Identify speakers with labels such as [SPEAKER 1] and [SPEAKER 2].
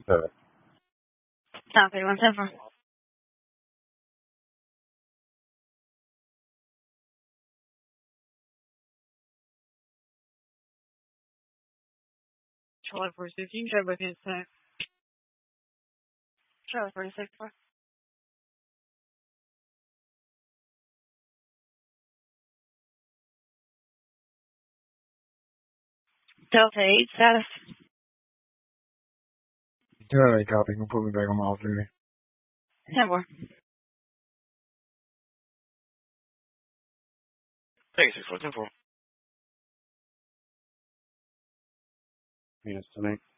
[SPEAKER 1] Sure.
[SPEAKER 2] South 817. Charlie 46, you can try booking it tonight. Charlie 46, Delta 8 status.
[SPEAKER 1] Yeah, copy. You can put me back on off duty.
[SPEAKER 2] 10-4.
[SPEAKER 3] Thanks, 6-4, 10-4.
[SPEAKER 1] Yes, tonight.